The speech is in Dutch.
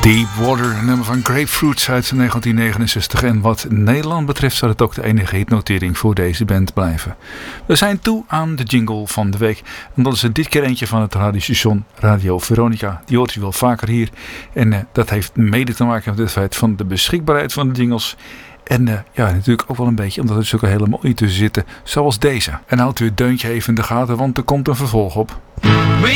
Deepwater, een nummer van Grapefruits uit 1969. En wat Nederland betreft zou het ook de enige hitnotering voor deze band blijven. We zijn toe aan de jingle van de week. En dat is er dit keer eentje van het radiostation Radio Veronica. Die hoort u wel vaker hier. En dat heeft mede te maken met het feit van de beschikbaarheid van de jingles. En ja, natuurlijk ook wel een beetje omdat er zulke hele mooie tussen zitten. Zoals deze. En houdt u het deuntje even in de gaten, want er komt een vervolg op. We